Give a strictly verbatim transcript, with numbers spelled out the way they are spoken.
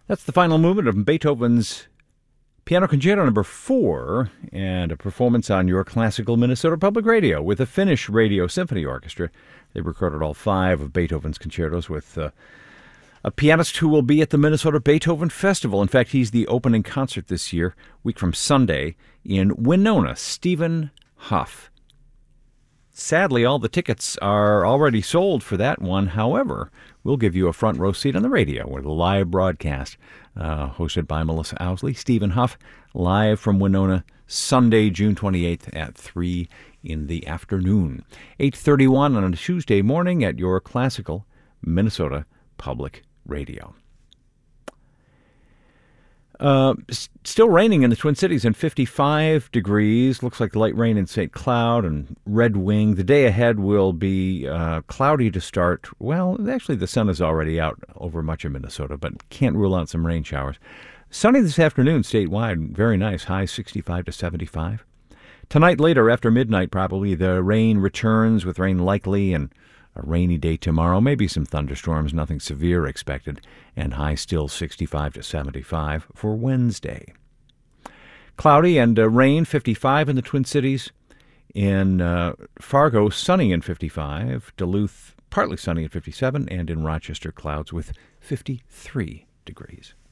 That's the final movement of Beethoven's Piano Concerto Number Four, and a performance on your classical Minnesota Public Radio with the Finnish Radio Symphony Orchestra. They recorded all five of Beethoven's concertos with uh, a pianist who will be at the Minnesota Beethoven Festival. In fact, he's the opening concert this year, week from Sunday, in Winona, Stephen Huff. Sadly, all the tickets are already sold for that one. However, we'll give you a front row seat on the radio with a live broadcast uh, hosted by Melissa Owsley. Stephen Huff, live from Winona, Sunday, June twenty-eighth at three in the afternoon. eight thirty-one on a Tuesday morning at your classical Minnesota Public Radio. Uh, still raining in the Twin Cities and fifty-five degrees. Looks like light rain in Saint Cloud and Red Wing. The day ahead will be uh, cloudy to start. Well, actually the sun is already out over much of Minnesota, but can't rule out some rain showers. Sunny this afternoon statewide. Very nice. High sixty-five to seventy-five. Tonight later after midnight probably the rain returns with rain likely, and a rainy day tomorrow, maybe some thunderstorms, nothing severe expected, and high still sixty-five to seventy-five for Wednesday. Cloudy and uh, rain, fifty-five in the Twin Cities. In uh, Fargo, sunny and fifty-five. Duluth, partly sunny at fifty-seven. And in Rochester, clouds with fifty-three degrees.